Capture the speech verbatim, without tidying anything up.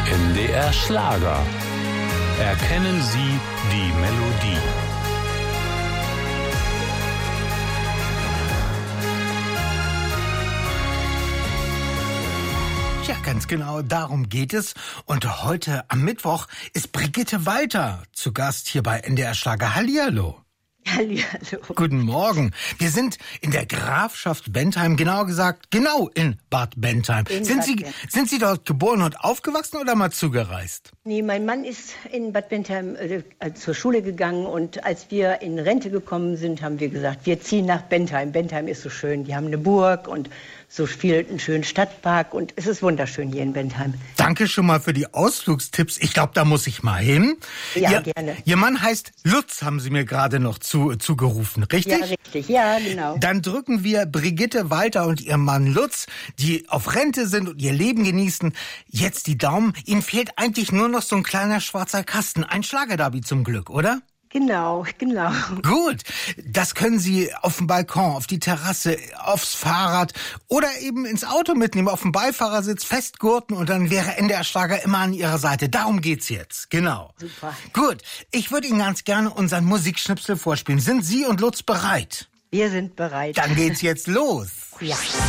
N D R Schlager. Erkennen Sie die Melodie. Ja, ganz genau, darum geht es. Und heute am Mittwoch ist Brigitte Walter zu Gast hier bei N D R Schlager. Hallihallo. Hallihallo. Guten Morgen. Wir sind in der Grafschaft Bentheim, genauer gesagt, genau in Bad Bentheim. In sind, Bad Sie, Bentheim. sind Sie dort geboren und aufgewachsen oder mal zugereist? Nee, mein Mann ist in Bad Bentheim äh, zur Schule gegangen und als wir in Rente gekommen sind, haben wir gesagt, wir ziehen nach Bentheim. Bentheim ist so schön, die haben eine Burg und so viel einen schönen Stadtpark und es ist wunderschön hier in Bentheim. Danke schon mal für die Ausflugstipps. Ich glaube, da muss ich mal hin. Ja, Ihr, gerne. Ihr Mann heißt Lutz, haben Sie mir gerade noch zu, zugerufen, richtig? Ja, richtig, ja, genau. Dann drücken wir Brigitte Walter und ihr Mann Lutz, die auf Rente sind und ihr Leben genießen, jetzt die Daumen. Ihnen fehlt eigentlich nur noch so ein kleiner schwarzer Kasten. Ein Schlagerderby zum Glück, oder? Genau, genau. Gut, das können Sie auf dem Balkon, auf die Terrasse, aufs Fahrrad oder eben ins Auto mitnehmen, auf dem Beifahrersitz festgurten und dann wäre N D R Schlager immer an Ihrer Seite. Darum geht's jetzt, genau. Super. Gut, ich würde Ihnen ganz gerne unseren Musikschnipsel vorspielen. Sind Sie und Lutz bereit? Wir sind bereit. Dann geht's jetzt los. Ja.